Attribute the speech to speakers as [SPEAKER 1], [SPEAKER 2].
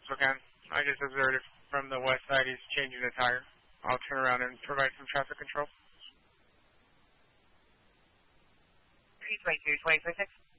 [SPEAKER 1] Spokane. I just observed it from the west side. He's changing the tire. I'll turn around and provide some traffic control.
[SPEAKER 2] 322, 2026.